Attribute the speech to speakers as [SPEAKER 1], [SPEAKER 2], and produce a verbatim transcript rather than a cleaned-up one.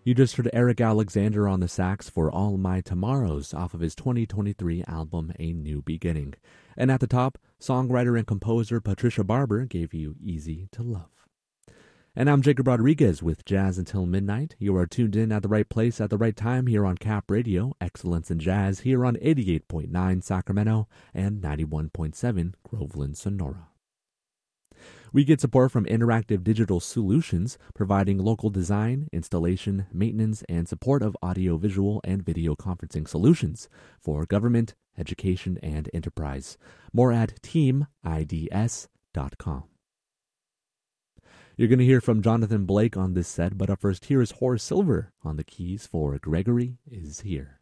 [SPEAKER 1] You just heard Eric Alexander on the sax for All My Tomorrows off of his twenty twenty-three album A New Beginning. And at the top, songwriter and composer Patricia Barber gave you Easy to Love. And I'm Jacob Rodriguez with Jazz Until Midnight. You are tuned in at the right place at the right time here on Cap Radio, Excellence in Jazz, here on eighty-eight point nine Sacramento and ninety-one point seven Groveland, Sonora. We get support from Interactive Digital Solutions, providing local design, installation, maintenance, and support of audio-visual and video conferencing solutions for government, education, and enterprise. More at team I D S dot com. You're going to hear from Jonathan Blake on this set, but up first, here is Horace Silver on the keys for Gregory Is Here.